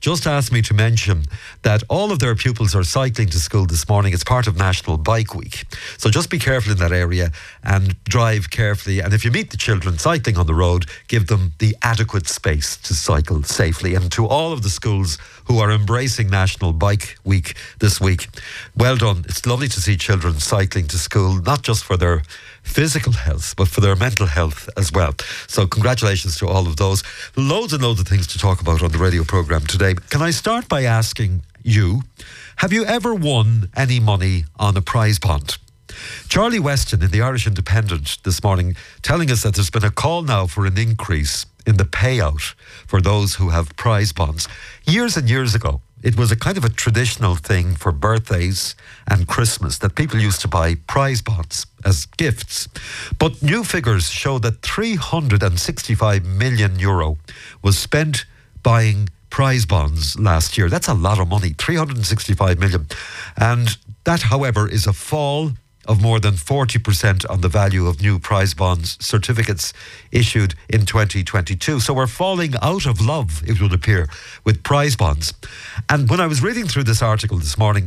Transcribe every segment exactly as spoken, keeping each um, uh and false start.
just asked me to mention that all of their pupils are cycling to school this morning. It's part of National Bike Week. So just be careful in that area and drive carefully. And if you meet the children cycling on the road, give them the adequate space to cycle safely. And to all of the schools who are embracing National Bike Week this week, well done. It's lovely to see children cycling to school, not just for their physical health, but for their mental health as well. So congratulations to all of those. Loads and loads of things to talk about on the radio programme today. Can I start by asking you, have you ever won any money on a prize bond? Charlie Weston in the Irish Independent this morning telling us that there's been a call now for an increase in the payout for those who have prize bonds. Years and years ago, it was a kind of a traditional thing for birthdays and Christmas that people used to buy prize bonds as gifts. But new figures show that three hundred sixty-five million euro was spent buying prize bonds last year. That's a lot of money, three hundred sixty-five million. And that, however, is a fall of more than forty percent on the value of new prize bonds certificates issued in twenty twenty-two. So we're falling out of love, it would appear, with prize bonds. And when I was reading through this article this morning,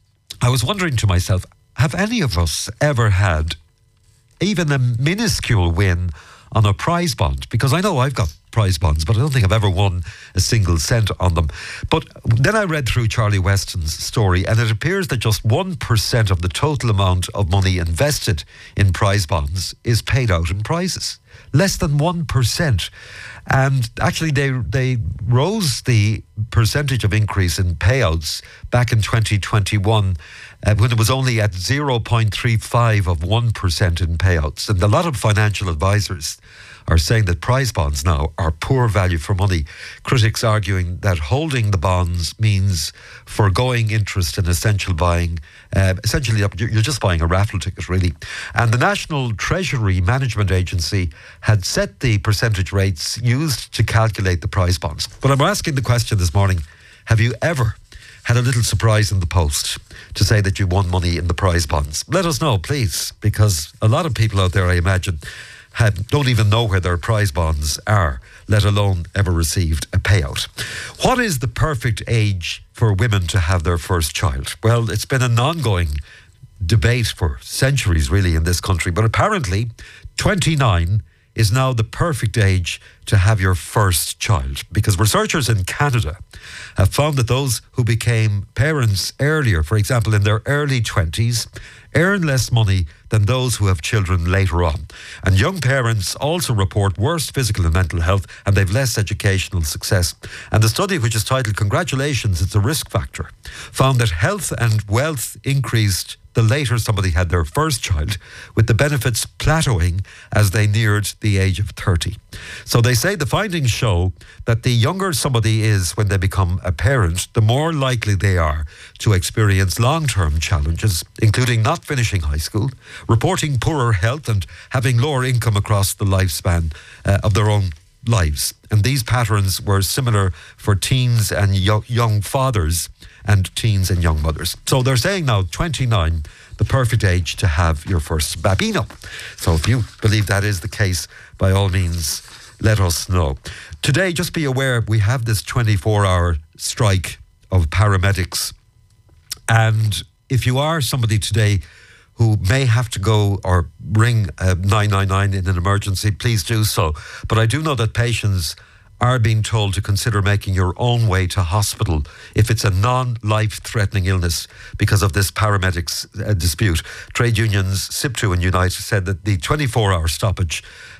I was wondering to myself, have any of us ever had even a minuscule win on a prize bond? Because I know I've got prize bonds, but I don't think I've ever won a single cent on them. But then I read through Charlie Weston's story, and it appears that just one percent of the total amount of money invested in prize bonds is paid out in prizes. Less than one percent. And actually they they rose the percentage of increase in payouts back in twenty twenty-one uh, when it was only at zero point three five of one percent in payouts. And a lot of financial advisors are saying that prize bonds now are poor value for money. Critics arguing that holding the bonds means foregoing interest in essential buying. Uh, essentially, you're just buying a raffle ticket, really. And the National Treasury Management Agency had set the percentage rates used to calculate the prize bonds. But I'm asking the question this morning, have you ever had a little surprise in the post to say that you won money in the prize bonds? Let us know, please, because a lot of people out there, I imagine, Had, don't even know where their prize bonds are, let alone ever received a payout. What is the perfect age for women to have their first child? Well, it's been an ongoing debate for centuries, really, in this country. But apparently, twenty-nine is now the perfect age to have your first child, because researchers in Canada have found that those who became parents earlier, for example, in their early twenties, earn less money than those who have children later on. And young parents also report worse physical and mental health, and they've less educational success. And the study, which is titled "Congratulations, It's a Risk Factor," found that health and wealth increased the later somebody had their first child, with the benefits plateauing as they neared the age of thirty. So they say the findings show that the younger somebody is when they become a parent, the more likely they are to experience long-term challenges, including not finishing high school, reporting poorer health, and having lower income across the lifespan uh, of their own lives. And these patterns were similar for teens and yo- young fathers and teens and young mothers. So they're saying now twenty-nine, the perfect age to have your first babino. So if you believe that is the case, by all means, let us know. Today, just be aware, we have this twenty-four hour strike of paramedics. And if you are somebody today who may have to go or ring uh, nine nine nine in an emergency, please do so. But I do know that patients are being told to consider making your own way to hospital if it's a non-life-threatening illness because of this paramedics uh, dispute. Trade unions, SIPTU and Unite said that the twenty-four hour stoppage